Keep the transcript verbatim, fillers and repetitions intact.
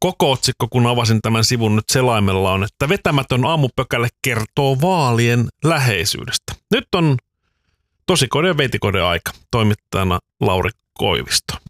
koko otsikko, kun avasin tämän sivun nyt selaimella, on, että vetämätön aamupökälle kertoo vaalien läheisyydestä. Nyt on tosikoiden ja veitikoiden aika. Toimittajana Lauri Koivisto.